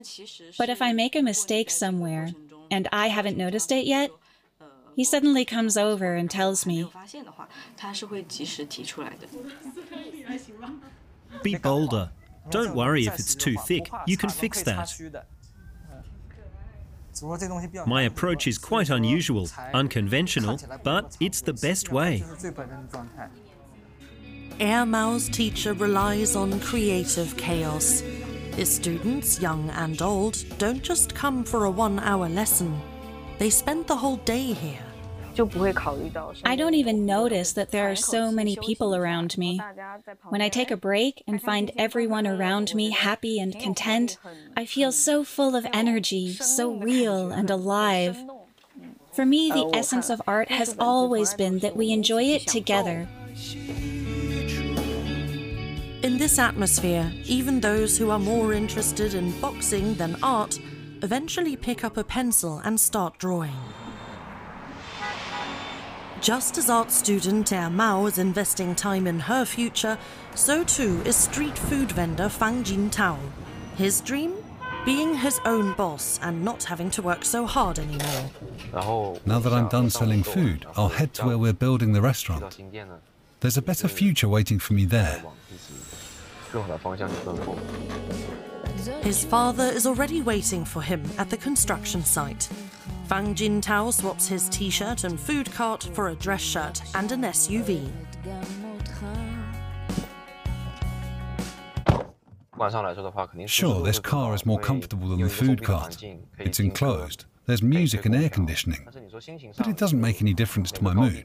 But if I make a mistake somewhere, and I haven't noticed it yet, he suddenly comes over and tells me. Be bolder. Don't worry if it's too thick, you can fix that. My approach is quite unusual, unconventional, but it's the best way. Air Mao's teacher relies on creative chaos. His students, young and old, don't just come for a 1-hour lesson. They spend the whole day here. I don't even notice that there are so many people around me. When I take a break and find everyone around me happy and content, I feel so full of energy, so real and alive. For me, the essence of art has always been that we enjoy it together. In this atmosphere, even those who are more interested in boxing than art eventually pick up a pencil and start drawing. Just as art student Air Mao is investing time in her future, so too is street food vendor Fang Jintao. His dream? Being his own boss and not having to work so hard anymore. Now that I'm done selling food, I'll head to where we're building the restaurant. There's a better future waiting for me there. His father is already waiting for him at the construction site. Fang Jintao swaps his t-shirt and food cart for a dress shirt and an SUV. Sure, this car is more comfortable than the food cart. It's enclosed. There's music and air conditioning. But it doesn't make any difference to my mood.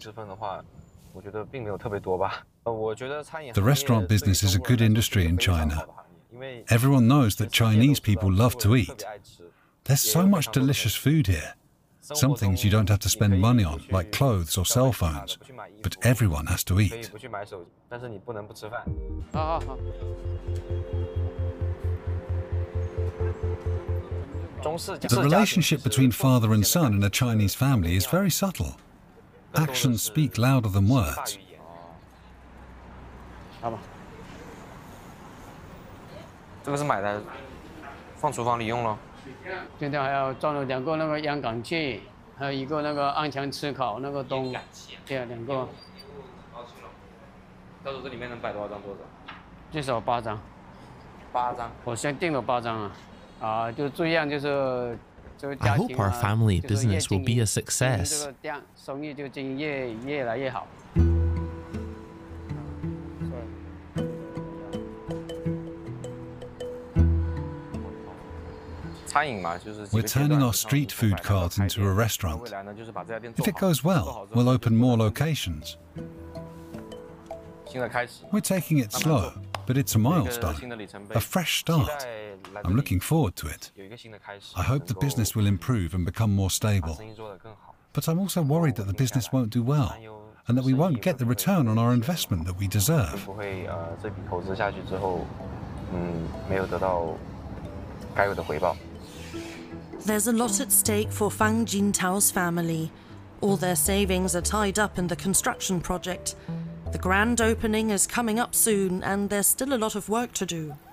The restaurant business is a good industry in China. Everyone knows that Chinese people love to eat. There's so much delicious food here. Some things you don't have to spend money on, like clothes or cell phones, but everyone has to eat. The relationship between father and son in a Chinese family is very subtle. Actions speak louder than words. I hope our family business will be a success. We're turning our street food cart into a restaurant. If it goes well, we'll open more locations. We're taking it slow, but it's a milestone, a fresh start. I'm looking forward to it. I hope the business will improve and become more stable. But I'm also worried that the business won't do well, and that we won't get the return on our investment that we deserve. There's a lot at stake for Fang Jintao's family. All their savings are tied up in the construction project. The grand opening is coming up soon, and there's still a lot of work to do.